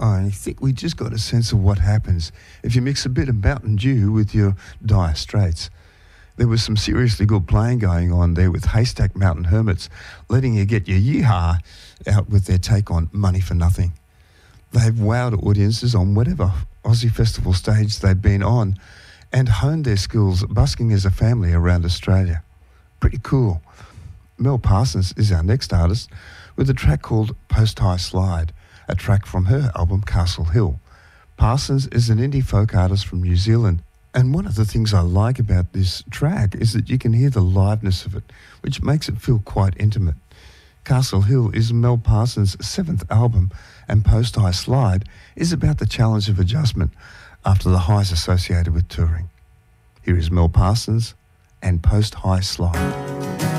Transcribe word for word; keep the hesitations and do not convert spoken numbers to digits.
I think we just got a sense of what happens if you mix a bit of Mountain Dew with your Dire Straits. There was some seriously good playing going on there with Haystack Mountain Hermits, letting you get your yeehaw out with their take on Money for Nothing. They've wowed audiences on whatever Aussie festival stage they've been on and honed their skills busking as a family around Australia. Pretty cool. Mel Parsons is our next artist with a track called Post High Slide, a track from her album Castle Hill. Parsons is an indie folk artist from New Zealand, and one of the things I like about this track is that you can hear the liveness of it, which makes it feel quite intimate. Castle Hill is Mel Parsons' seventh album, and Post High Slide is about the challenge of adjustment after the highs associated with touring. Here is Mel Parsons and Post High Slide.